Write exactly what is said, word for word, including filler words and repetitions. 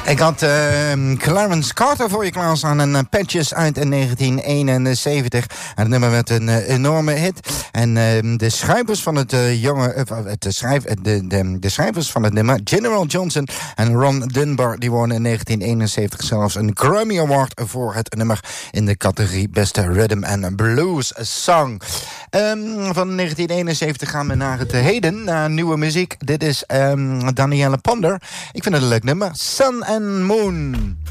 Ik had uh, Clarence Carter voor je klaarstaan en uh, Patches uit in negentien eenenzeventig. En het nummer werd een uh, enorme hit. En uh, de schrijvers van het uh, jonge, uh, het, uh, schrijf, uh, de, de, de schrijvers van het nummer, General Johnson en Ron Dunbar, die wonnen in negentien eenenzeventig zelfs een Grammy Award voor het nummer in de categorie Beste Rhythm and Blues Song. Um, van negentien eenenzeventig gaan we naar het heden, naar nieuwe muziek. Dit is um, Danielle Ponder. Ik vind het een leuk nummer. Sun and Moon.